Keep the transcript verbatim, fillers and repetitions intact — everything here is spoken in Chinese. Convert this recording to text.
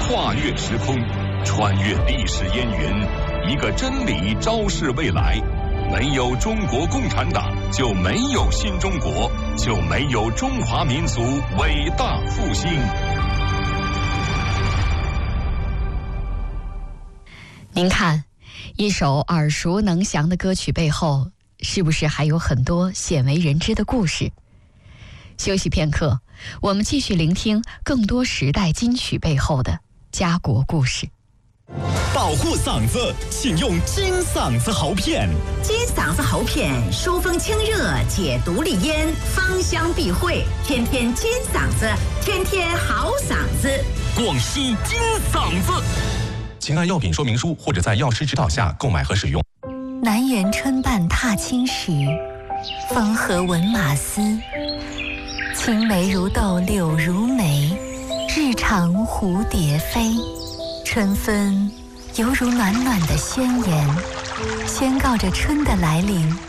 跨越时空，穿越历史烟云，一个真理昭示未来。没有中国共产党，就没有新中国，就没有中华民族伟大复兴。 您看，一首耳熟能详的歌曲背后，是不是还有很多鲜为人知的故事？休息片刻，我们继续聆听更多时代金曲背后的家国故事。 保护嗓子，请用金嗓子喉片。 金嗓子喉片疏风清热，解毒利咽，芳香避秽，天天金嗓子，天天好嗓子。 广西金嗓子。 请按药品说明书或者在药师指导下购买和使用。 南园春半踏青时，风和闻马嘶。青梅如豆，柳如眉，日长蝴蝶飞。春分犹如暖暖的宣言，宣告着春的来临。